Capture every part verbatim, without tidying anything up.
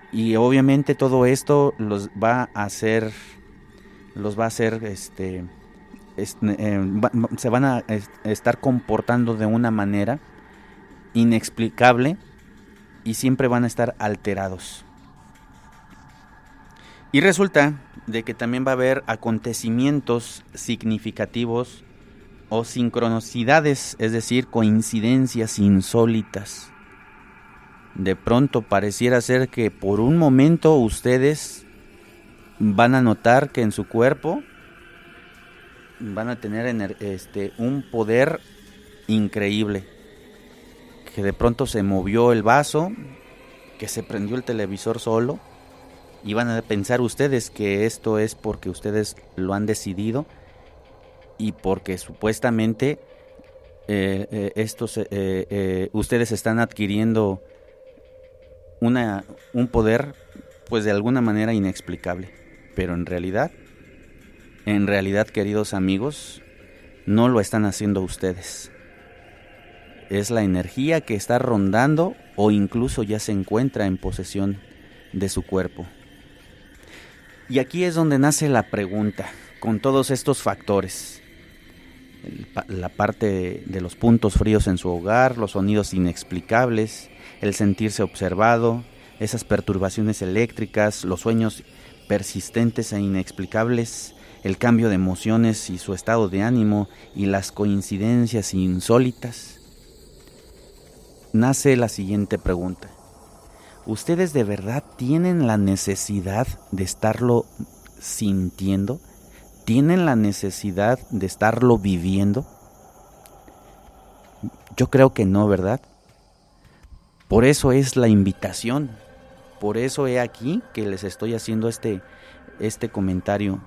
Y obviamente todo esto los va a hacer, los va a hacer, este, es- eh, va- se van a es- estar comportando de una manera inexplicable y siempre van a estar alterados. Y resulta de que también va a haber acontecimientos significativos o sincronicidades, es decir, coincidencias insólitas. De pronto pareciera ser que por un momento ustedes van a notar que en su cuerpo van a tener ener- este, un poder increíble. Que de pronto se movió el vaso, que se prendió el televisor solo, y van a pensar ustedes que esto es porque ustedes lo han decidido y porque supuestamente eh, eh, estos, eh, eh, ustedes están adquiriendo una, un poder pues de alguna manera inexplicable. Pero en realidad, en realidad, queridos amigos, no lo están haciendo ustedes. Es la energía que está rondando o incluso ya se encuentra en posesión de su cuerpo. Y aquí es donde nace la pregunta, con todos estos factores. El, la parte de, de los puntos fríos en su hogar, los sonidos inexplicables, el sentirse observado, esas perturbaciones eléctricas, los sueños persistentes e inexplicables, el cambio de emociones y su estado de ánimo y las coincidencias insólitas. Nace la siguiente pregunta. ¿Ustedes de verdad tienen la necesidad de estarlo sintiendo? ¿Tienen la necesidad de estarlo viviendo? Yo creo que no, ¿verdad? Por eso es la invitación. Por eso he aquí que les estoy haciendo este, este comentario.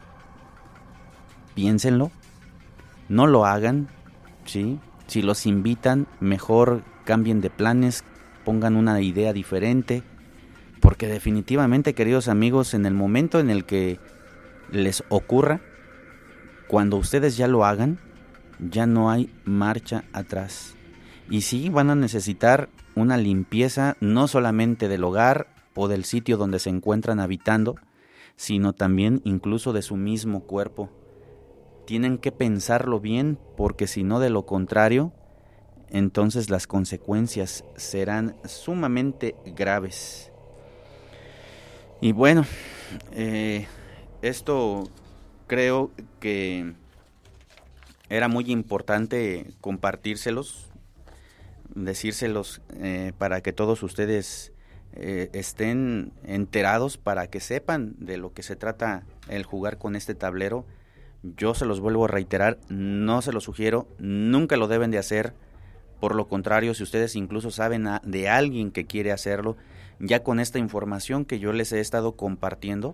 Piénsenlo. No lo hagan, ¿sí? Si los invitan, mejor cambien de planes, pongan una idea diferente. Porque definitivamente, queridos amigos, en el momento en el que les ocurra, cuando ustedes ya lo hagan, ya no hay marcha atrás. Y sí, van a necesitar una limpieza no solamente del hogar o del sitio donde se encuentran habitando, sino también incluso de su mismo cuerpo. Tienen que pensarlo bien, porque si no, de lo contrario, entonces las consecuencias serán sumamente graves. Y bueno, eh, esto creo que era muy importante compartírselos, decírselos eh, para que todos ustedes eh, estén enterados, para que sepan de lo que se trata el jugar con este tablero. Yo se los vuelvo a reiterar, no se los sugiero, nunca lo deben de hacer. Por lo contrario, si ustedes incluso saben a, de alguien que quiere hacerlo, ya con esta información que yo les he estado compartiendo,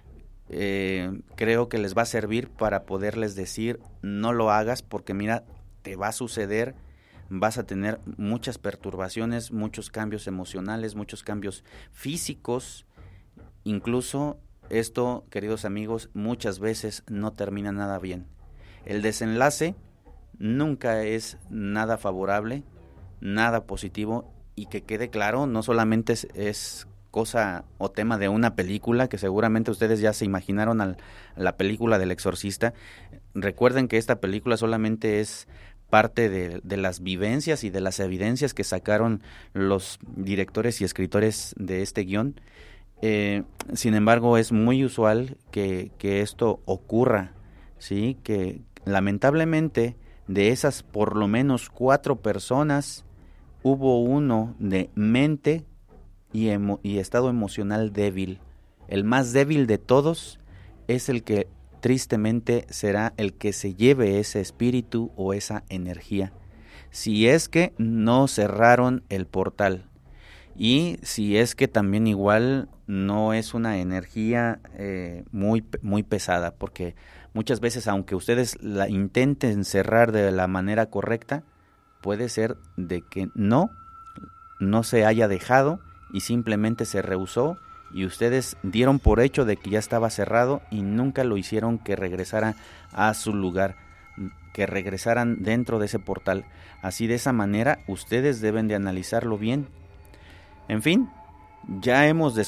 eh, creo que les va a servir para poderles decir, no lo hagas porque mira, te va a suceder, vas a tener muchas perturbaciones, muchos cambios emocionales, muchos cambios físicos, incluso esto, queridos amigos, muchas veces no termina nada bien. El desenlace nunca es nada favorable, nada positivo, y que quede claro, no solamente es, es cosa o tema de una película, que seguramente ustedes ya se imaginaron al, la película del Exorcista. Recuerden que esta película solamente es parte de, de las vivencias y de las evidencias que sacaron los directores y escritores de este guión. Eh, sin embargo, es muy usual que, que esto ocurra, ¿sí? Que lamentablemente de esas por lo menos cuatro personas, hubo uno de mente y, emo- y estado emocional débil. El más débil de todos es el que tristemente será el que se lleve ese espíritu o esa energía, si es que no cerraron el portal. Y si es que también igual no es una energía eh, muy, muy pesada, porque muchas veces, aunque ustedes la intenten cerrar de la manera correcta, puede ser de que no, no se haya dejado y simplemente se rehusó, y ustedes dieron por hecho de que ya estaba cerrado y nunca lo hicieron que regresara a su lugar, que regresaran dentro de ese portal. Así, de esa manera, ustedes deben de analizarlo bien. En fin, ya hemos